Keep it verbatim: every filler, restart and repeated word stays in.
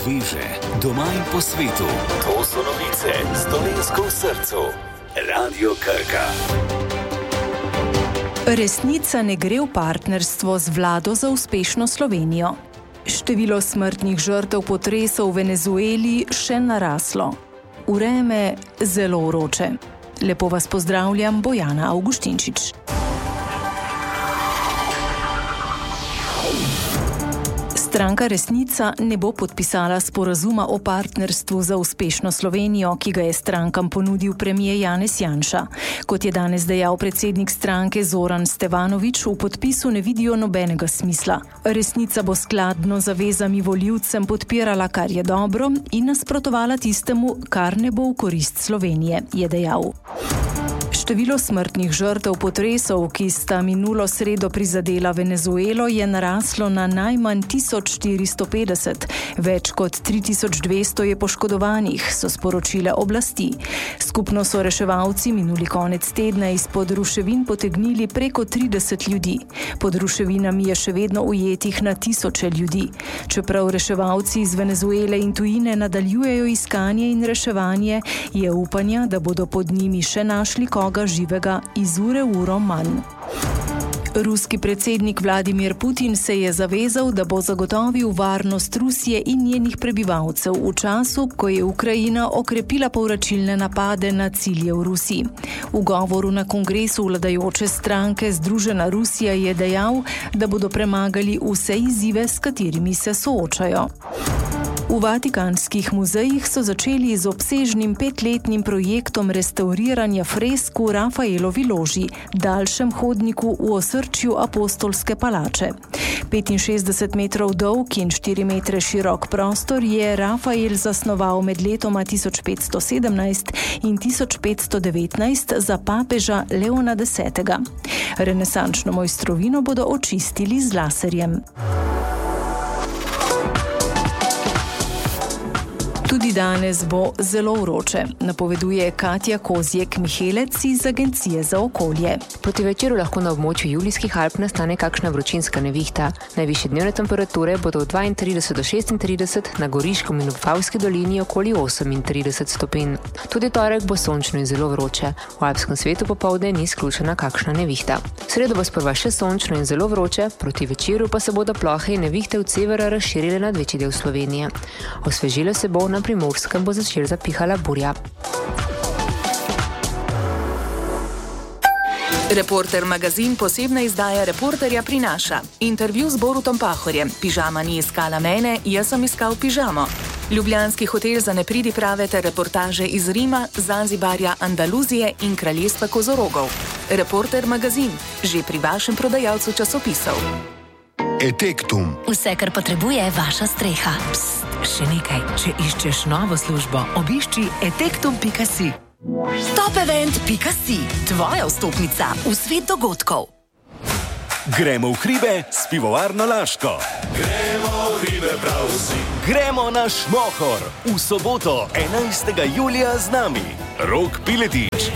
sveže, doma in po svetu. To so novice s Dolenjsko v srcu. Radio Krka. Resnica ne gre v partnerstvo z vlado za uspešno Slovenijo. Število smrtnih žrtev potresov v Venezueli še naraslo. Vreme zelo vroče. Lepo vas pozdravljam, Bojana Avguštinčič. Stranka Resnica ne bo podpisala sporazuma o partnerstvu za uspešno Slovenijo, ki ga je strankam ponudil premier Janez Janša. Kot je danes dejal predsednik stranke Zoran Stevanović, v podpisu ne vidijo nobenega smisla. Resnica bo skladno z zavezami volivcem podpirala, kar je dobro, in nasprotovala tistemu, kar ne bo v korist Slovenije, je dejal. Število smrtnih žrtev potresov, ki sta minulo sredo prizadela Venezuelo, je naraslo na najmanj tisoč štiristo petdeset. Več kot tri tisoč dvesto je poškodovanih, so sporočile oblasti. Skupno so reševalci minuli konec tedna izpod ruševin potegnili preko trideset ljudi. Pod ruševinami je še vedno ujetih na tisoče ljudi. Čeprav reševalci iz Venezuele in tujine nadaljujejo iskanje in reševanje, je upanja, da bodo pod njimi še našli koga živega iz ure v uro manj. Ruski predsednik Vladimir Putin se je zavezal, da bo zagotovil varnost Rusije in njenih prebivalcev v času, ko je Ukrajina okrepila povračilne napade na cilje v Rusiji. V govoru na kongresu vladajoče stranke Združena Rusija je dejal, da bodo premagali vse izzive, s katerimi se soočajo. V vatikanskih muzejih so začeli z obsežnim petletnim projektom restauriranja fresk v Rafaelovi loži, daljšem hodniku v osrčju apostolske palače. petinšestdeset metrov dolg in štiri metre širok prostor je Rafael zasnoval med letoma tisoč petsto sedemnajst in tisoč petsto devetnajst za papeža Leona desetega. Renesančno mojstrovino bodo očistili z laserjem. Tudi danes bo zelo vroče, napoveduje Katja Kozjek-Mihelec iz Agencije za okolje. Proti večeru lahko na območju Julijskih Alp nastane kakšna vročinska nevihta. Najvišje dnevne temperature bodo od dvaintrideset do šestintrideset, na Goriškem in Vipavski dolini okoli osemintrideset stopinj. Tudi torek bo sončno in zelo vroče. V alpskem svetu popoldne ni izključena kakšna nevihta. V sredo bo sprva še sončno in zelo vroče, proti večeru pa se bodo plohe in nevihte od severa razširile nad večji del Slovenije. Osvežilo se bo, na Primorskem bo začel zapihala burja. Reporter magazin posebna izdaja Reporterja prinaša. Intervju z Borutom Pahorjem. Pižama ni iskala mene, jaz sem iskal pižamo. Ljubljanski hotel za nepridiprave ter reportaže iz Rima, Zanzibarja, Andaluzije in kraljestva kozorogov. Reporter magazin, že pri vašem prodajalcu časopisov. Etektum. Vse, kar potrebuje vaša streha. Psst, še nekaj. Če iščeš novo službo, obišči etektum pika si. Top event pika si. Tvoja vstopnica v svet dogodkov. Gremo v hribe s pivovarno Laško. Gremo v hribe prav vsi. Gremo na Šmohor. V soboto, enajstega julija z nami. Rok Pileti,